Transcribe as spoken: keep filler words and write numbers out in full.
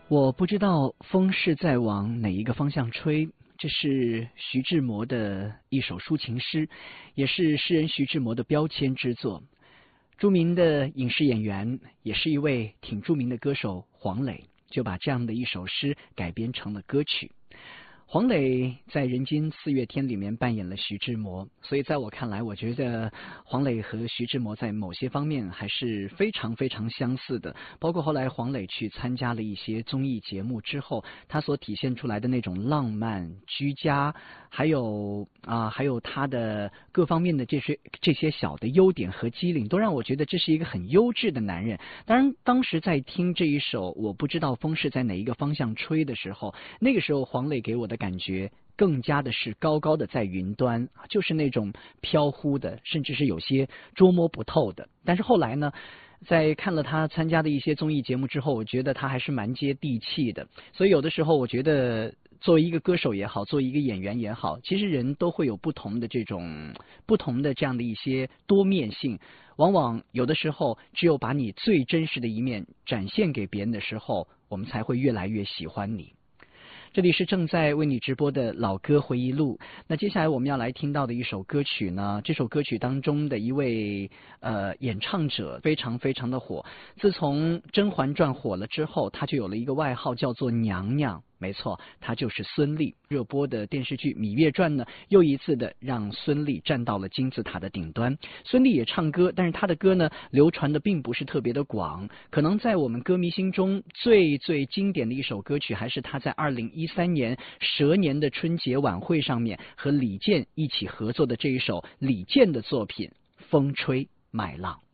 我不知道风是在往哪一个方向吹，这是徐志摩的一首抒情诗，也是诗人徐志摩的标签之作。著名的影视演员，也是一位挺著名的歌手黄磊，就把这样的一首诗改编成了歌曲。黄磊在《人间四月天》里面扮演了徐志摩，所以在我看来，我觉得黄磊和徐志摩在某些方面还是非常非常相似的。包括后来黄磊去参加了一些综艺节目之后，他所体现出来的那种浪漫、居家，还有啊，还有他的各方面的这些这些小的优点和机灵，都让我觉得这是一个很优质的男人。当然，当时在听这一首《我不知道风是在哪一个方向吹》的时候，那个时候黄磊给我的感觉更加的是高高的在云端，就是那种飘忽的，甚至是有些捉摸不透的。但是后来呢，在看了他参加的一些综艺节目之后，我觉得他还是蛮接地气的。所以有的时候我觉得作为一个歌手也好，作为一个演员也好，其实人都会有不同的这种不同的这样的一些多面性。往往有的时候只有把你最真实的一面展现给别人的时候，我们才会越来越喜欢你。这里是正在为你直播的老歌回忆录。那接下来我们要来听到的一首歌曲呢，这首歌曲当中的一位呃演唱者非常非常的火。自从《甄嬛传》火了之后，他就有了一个外号叫做娘娘。没错，她就是孙俪。热播的电视剧《芈月传》呢，又一次的让孙俪站到了金字塔的顶端。孙俪也唱歌，但是她的歌呢，流传的并不是特别的广。可能在我们歌迷心中最最经典的一首歌曲，还是她在二零一三年蛇年的春节晚会上面和李健一起合作的这一首李健的作品《风吹麦浪》。